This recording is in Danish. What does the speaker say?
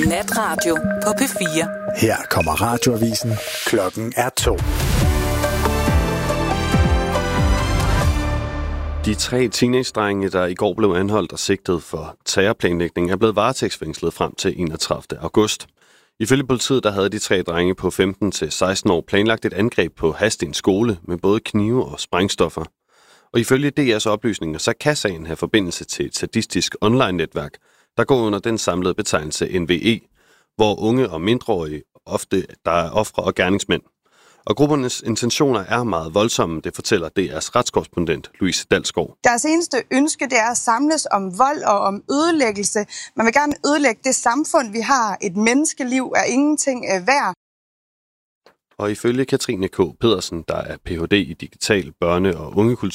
Natradio på P4. Her kommer radioavisen. Klokken er 2. De 3 teenage-drenge, der i går blev anholdt og sigtet for terrorplanlægning, er blevet varetægtsfængslet frem til 31. august. Ifølge politiet, der havde de 3 drenge på 15 til 16 år planlagt et angreb på Hadstens skole med både knive og sprængstoffer. Og ifølge DR's oplysninger, så kan sagen have forbindelse til et sadistisk online-netværk, der går under den samlede betegnelse NVE, hvor unge og mindreårige ofte der er ofre og gerningsmænd. Og gruppernes intentioner er meget voldsomme, det fortæller DR's retskorrespondent Louise Dalsgaard. Deres eneste ønske, det er at samles om vold og om ødelæggelse. Man vil gerne ødelægge det samfund, vi har. Et menneskeliv er ingenting værd. Og ifølge Katrine K. Pedersen, der er Ph.D. i digital børne- og ungekultur,